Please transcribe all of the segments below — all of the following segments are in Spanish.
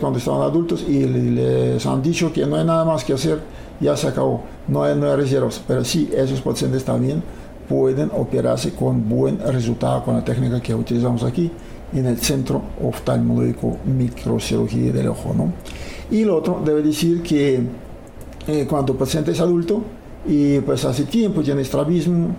cuando estaban adultos y les han dicho que no hay nada más que hacer, ya se acabó, no hay reservas. Pero sí, esos pacientes también pueden operarse con buen resultado con la técnica que utilizamos aquí en el Centro Oftalmológico Microcirugía del Ojo, ¿no? Y lo otro, debe decir que cuando el paciente es adulto y pues hace tiempo tiene estrabismo,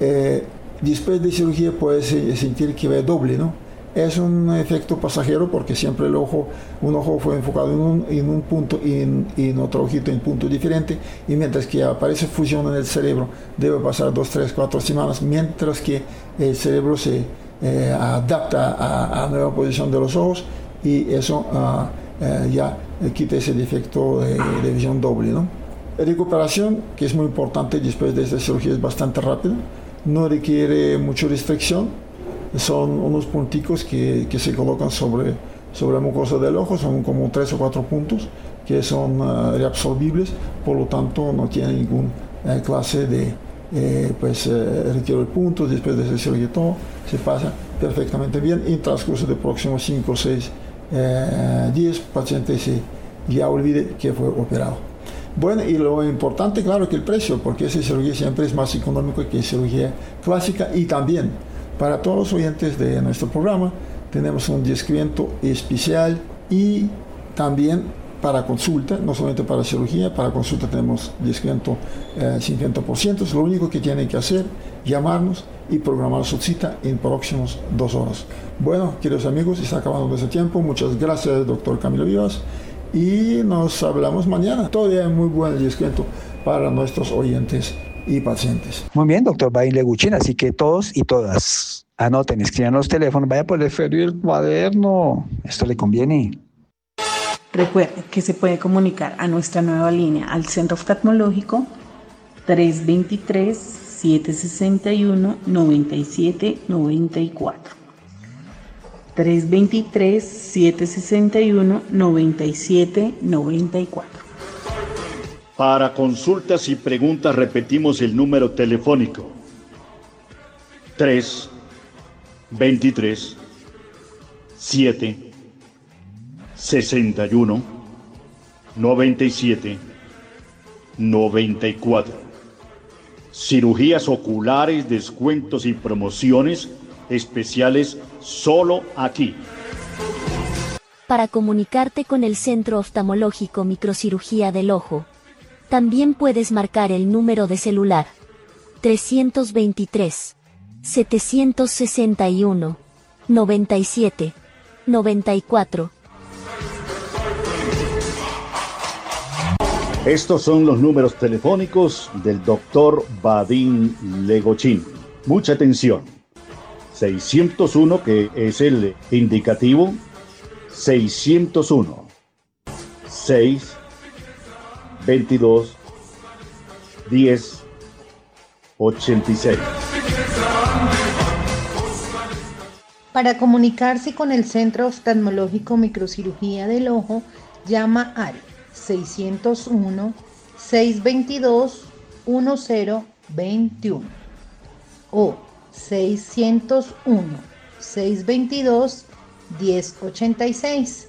después de cirugía puede sentir que ve doble, ¿no? Es un efecto pasajero porque siempre un ojo fue enfocado en un punto y en otro ojito en punto diferente, y mientras que aparece fusión en el cerebro debe pasar 2, 3, 4 semanas, mientras que el cerebro se adapta a la nueva posición de los ojos, y eso ya quita ese defecto de visión doble, ¿no? La recuperación, que es muy importante después de esta cirugía, es bastante rápida, no requiere mucha restricción. Son unos punticos que se colocan sobre la mucosa del ojo, son como 3 o 4 puntos que son reabsorbibles, por lo tanto no tienen ninguna clase de retiro de puntos. Después de esa cirugía todo se pasa perfectamente bien. En transcurso de próximos 5 o 6 días, el paciente ya olvide que fue operado. Bueno, y lo importante, claro, que el precio, porque esa cirugía siempre es más económica que cirugía clásica. Y también, para todos los oyentes de nuestro programa, tenemos un descuento especial, y también para consulta, no solamente para cirugía, para consulta tenemos descuento 50%. Lo único que tienen que hacer, llamarnos y programar su cita en próximos 2 horas. Bueno, queridos amigos, está acabando nuestro tiempo. Muchas gracias, doctor Camilo Vivas, y nos hablamos mañana. Todavía hay muy buen descuento para nuestros oyentes y pacientes. Muy bien, doctor Badin Leguchin, así que todos y todas anoten, escriban los teléfonos, vaya por el ferio y el cuaderno, esto le conviene. Recuerde que se puede comunicar a nuestra nueva línea al Centro Oftalmológico 323-761-9794. 323-761-9794. Para consultas y preguntas repetimos el número telefónico: 323 7 61 97 94. Cirugías oculares, descuentos y promociones especiales solo aquí. Para comunicarte con el Centro Oftalmológico Microcirugía del Ojo, también puedes marcar el número de celular 323 761 97 94. Estos son los números telefónicos del doctor Badin Leguchin. Mucha atención. 601, que es el indicativo, 601 6 22 10 86. Para comunicarse con el Centro Oftalmológico Microcirugía del Ojo, llama al 601-622-1021 o 601-622-1086.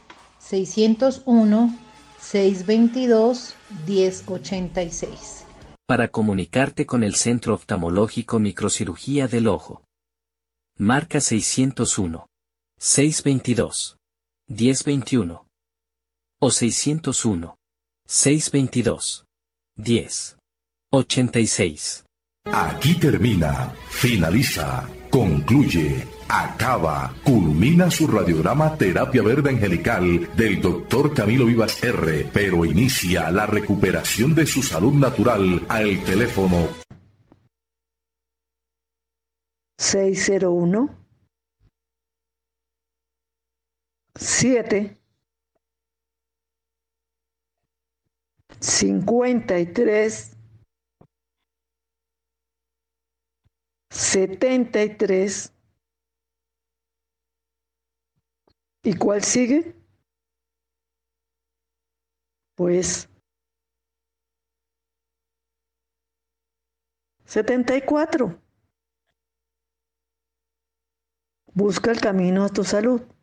601-622-1086. Para comunicarte con el Centro Oftalmológico Microcirugía del Ojo, marca 601 622 1021 o 601 622 1086. Aquí termina, finaliza, concluye, acaba, culmina su radiograma Terapia Verde Angelical del Dr. Camilo Vivas R., pero inicia la recuperación de su salud natural al teléfono 601 7 53 73. ¿Y cuál sigue? Pues 74. Busca el camino a tu salud.